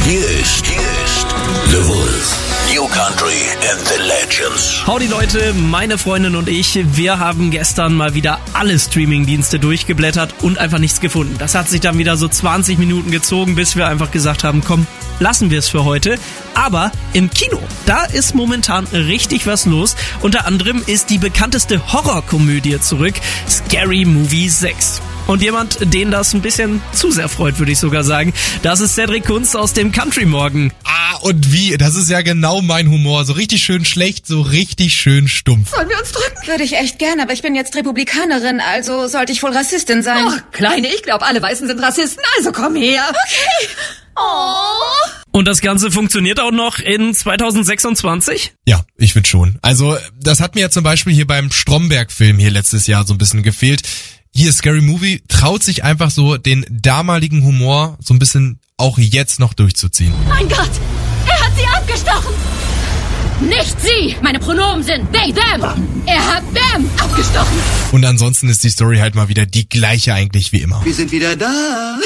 Hier ist The Wolf. New Country and the Legends. Howdy Leute, meine Freundin und ich, wir haben gestern mal wieder alle Streamingdienste durchgeblättert und einfach nichts gefunden. Das hat sich dann wieder so 20 Minuten gezogen, bis wir einfach gesagt haben, komm, lassen wir es für heute. Aber im Kino, da ist momentan richtig was los. Unter anderem ist die bekannteste Horrorkomödie zurück, Scary Movie 6. Und jemand, den das ein bisschen zu sehr freut, würde ich sogar sagen, das ist Cedric Kunz aus dem Country Morgen. Und wie? Das ist ja genau mein Humor. So richtig schön schlecht, so richtig schön stumpf. Sollen wir uns drücken? Würde ich echt gern, aber ich bin jetzt Republikanerin, also sollte ich wohl Rassistin sein. Oh, Kleine, ich glaube, alle Weißen sind Rassisten, also komm her. Okay. Oh. Und das Ganze funktioniert auch noch in 2026? Ja, ich finde schon. Also, das hat mir ja zum Beispiel hier beim Stromberg-Film hier letztes Jahr so ein bisschen gefehlt. Hier Scary Movie traut sich einfach so, den damaligen Humor so ein bisschen auch jetzt noch durchzuziehen. Mein Gott, er hat sie abgestochen. Nicht sie, meine Pronomen sind they, them. Er hat them abgestochen. Und ansonsten ist die Story halt mal wieder die gleiche eigentlich wie immer. Wir sind wieder da.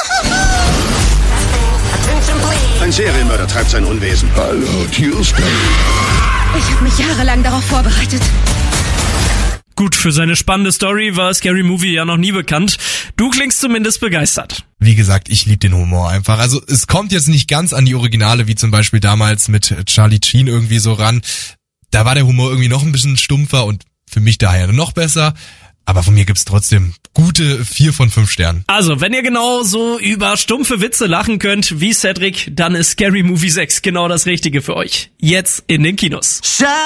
Ein Serienmörder treibt sein Unwesen. Hallo, Tuesday. Ich habe mich jahrelang darauf vorbereitet. Gut, für seine spannende Story war Scary Movie ja noch nie bekannt. Du klingst zumindest begeistert. Wie gesagt, ich liebe den Humor einfach. Also es kommt jetzt nicht ganz an die Originale, wie zum Beispiel damals mit Charlie Sheen irgendwie so ran. Da war der Humor irgendwie noch ein bisschen stumpfer und für mich daher noch besser. Aber von mir gibt's trotzdem gute 4 von 5 Sternen. Also, wenn ihr genau so über stumpfe Witze lachen könnt wie Cedric, dann ist Scary Movie 6 genau das Richtige für euch. Jetzt in den Kinos.